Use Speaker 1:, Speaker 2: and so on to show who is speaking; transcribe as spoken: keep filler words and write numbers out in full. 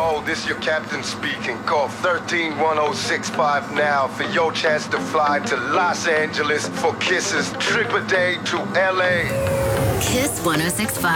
Speaker 1: Yo, this your captain speaking. Call thirteen one oh six five now for your chance to fly to Los Angeles for kisses. Trip a day to L A.
Speaker 2: Kiss one oh six point five.